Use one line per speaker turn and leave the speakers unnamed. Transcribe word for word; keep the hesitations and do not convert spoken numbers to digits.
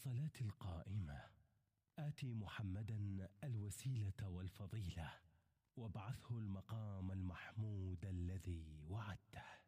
والصلاة القائمة آت محمدا الوسيلة والفضيلة وابعثه المقام المحمود الذي وعدته.